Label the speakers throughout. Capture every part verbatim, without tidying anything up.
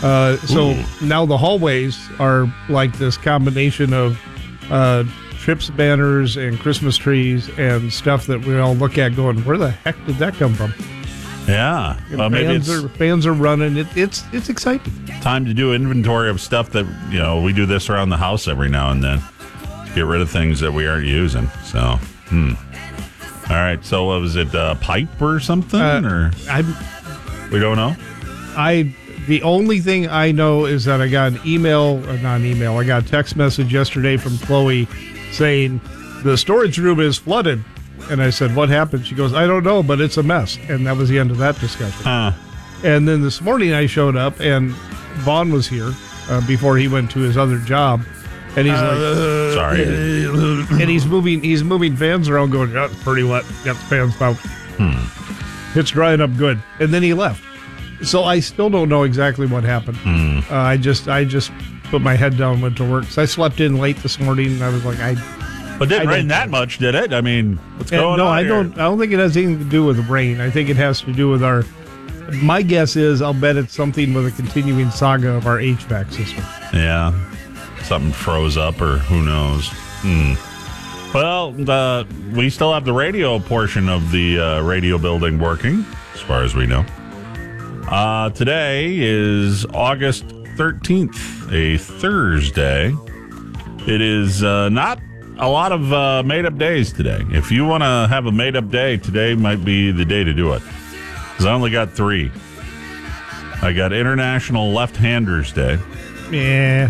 Speaker 1: Uh, so
Speaker 2: Ooh.
Speaker 1: now the hallways are like this combination of uh, Trips banners and Christmas trees and stuff that we all look at going, where the heck did that come from?
Speaker 2: Yeah. Well, maybe
Speaker 1: fans
Speaker 2: it's
Speaker 1: are fans are running. It, it's it's exciting.
Speaker 2: time to do inventory of stuff that, you know, we do this around the house every now and then. Get rid of things that we aren't using. So, hmm. All right. So, what was it, uh, pipe or something?
Speaker 1: Uh,
Speaker 2: or
Speaker 1: I
Speaker 2: we don't know?
Speaker 1: I the only thing I know is that I got an email, or not an email. I got a text message yesterday from Chloe saying the storage room is flooded. And I said, what happened? She goes, I don't know, but it's a mess. And that was the end of that discussion.
Speaker 2: Huh.
Speaker 1: And then this morning I showed up, and Vaughn was here uh, before he went to his other job. And he's
Speaker 2: Uh, sorry.
Speaker 1: like, and he's moving, he's moving fans around going, yeah, it's pretty wet. Got the fans out.
Speaker 2: Hmm.
Speaker 1: It's drying up good. And then he left. So I still don't know exactly what happened.
Speaker 2: Hmm.
Speaker 1: Uh, I just, I just put my head down and went to work. So I slept in late this morning, and I was like, I...
Speaker 2: But it didn't
Speaker 1: I
Speaker 2: rain
Speaker 1: don't-
Speaker 2: that much, did it? I mean, what's
Speaker 1: And
Speaker 2: going
Speaker 1: no,
Speaker 2: on
Speaker 1: I
Speaker 2: here?
Speaker 1: don't. I don't think it has anything to do with rain. I think it has to do with our. My guess is, I'll bet it's something with a continuing saga of our H V A C system.
Speaker 2: Yeah. Something froze up, or who knows. Hmm. Well, uh, we still have the radio portion of the uh, radio building working, as far as we know. Uh, today is August thirteenth, a Thursday. It is uh, not a lot of uh, made-up days today. If you want to have a made-up day, today might be the day to do it. Because I only got three. I got International Left-Handers Day.
Speaker 1: Yeah,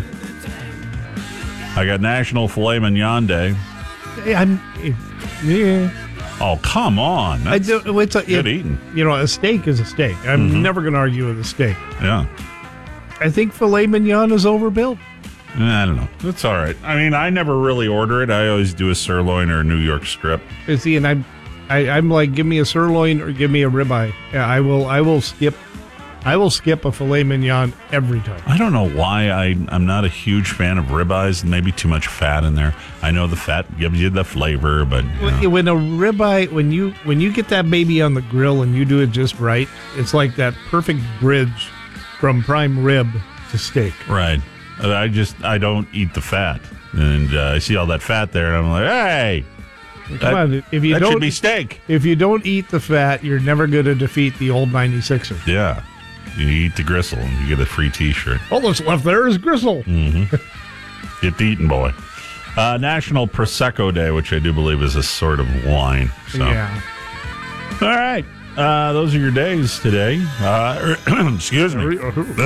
Speaker 2: I got National Filet Mignon Day.
Speaker 1: I'm. Yeah,
Speaker 2: Oh, come on.
Speaker 1: I
Speaker 2: That's
Speaker 1: do. It's a,
Speaker 2: good
Speaker 1: it,
Speaker 2: eating.
Speaker 1: You know, a steak is a steak. I'm
Speaker 2: Mm-hmm.
Speaker 1: never going to argue with a steak.
Speaker 2: Yeah.
Speaker 1: I think filet mignon is overbuilt.
Speaker 2: I don't know. That's all right. I mean, I never really order it. I always do a sirloin or a New York strip.
Speaker 1: You see, and I'm, I, I'm like, give me a sirloin or give me a ribeye. Yeah, I will. I will skip. I will skip a filet mignon every time.
Speaker 2: I don't know why I, I'm not a huge fan of ribeyes. Maybe too much fat in there. I know the fat gives you the flavor, but you know.
Speaker 1: When a ribeye, when you when you get that baby on the grill and you do it just right, it's like that perfect bridge from prime rib to steak.
Speaker 2: Right. I just, I don't eat the fat. And uh, I see all that fat there, and I'm like, hey,
Speaker 1: Come
Speaker 2: that,
Speaker 1: on, if you
Speaker 2: that
Speaker 1: don't
Speaker 2: should be steak.
Speaker 1: if you don't eat the fat, you're never going to defeat the old ninety-sixers.
Speaker 2: Yeah. You eat the gristle, and you get a free T-shirt.
Speaker 1: All that's left there is gristle.
Speaker 2: Get the eating, boy. Uh, National Prosecco Day, which I do believe is a sort of wine. So.
Speaker 1: Yeah.
Speaker 2: All right. Uh, those are your days today. Uh, excuse me.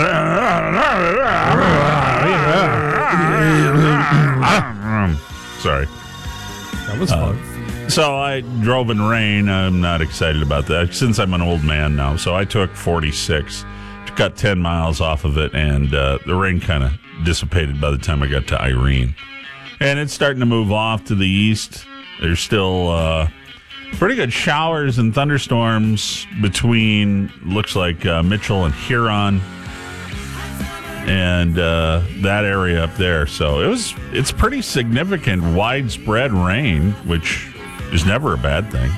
Speaker 2: Sorry.
Speaker 1: That was fun.
Speaker 2: So I drove in rain. I'm not excited about that since I'm an old man now. So I took forty-six, got ten miles off of it, and uh, the rain kind of dissipated by the time I got to Irene. And it's starting to move off to the east. There's still uh, pretty good showers and thunderstorms between, looks like, uh, Mitchell and Huron. And uh, that area up there. So it was, it's pretty significant widespread rain, which is never a bad thing.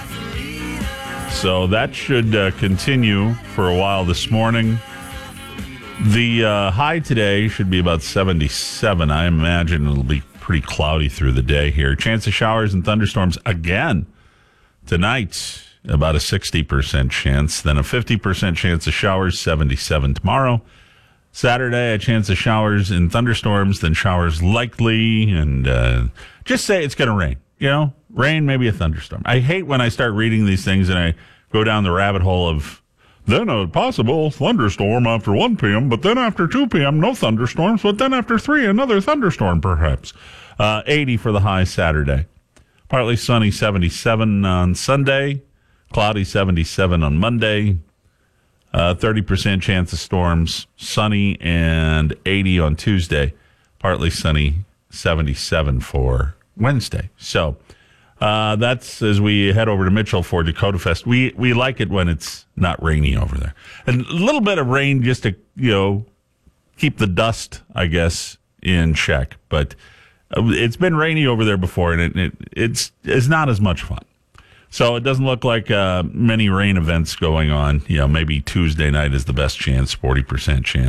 Speaker 2: So that should uh, continue for a while this morning. The uh, high today should be about seventy-seven. I imagine it'll be pretty cloudy through the day here. Chance of showers and thunderstorms again tonight, about a sixty percent chance. Then a fifty percent chance of showers, seventy-seven tomorrow. Saturday, a chance of showers and thunderstorms, then showers likely, and uh, just say it's going to rain. You know, rain, maybe a thunderstorm. I hate when I start reading these things and I go down the rabbit hole of then a possible thunderstorm after one p.m., but then after two p.m., no thunderstorms, but then after three, another thunderstorm perhaps. Uh, eighty for the high Saturday. Partly sunny, seventy-seven on Sunday. Cloudy, seventy-seven on Monday. Uh, thirty percent chance of storms, sunny, and eighty on Tuesday. Partly sunny, seventy-seven for Wednesday. So uh, that's as we head over to Mitchell for Dakota Fest. We we like it when it's not rainy over there. And a little bit of rain just to, you know, keep the dust, I guess, in check. But uh, it's been rainy over there before, and it, it it's it's not as much fun. So it doesn't look like uh, many rain events going on. You know, maybe Tuesday night is the best chance, forty percent chance.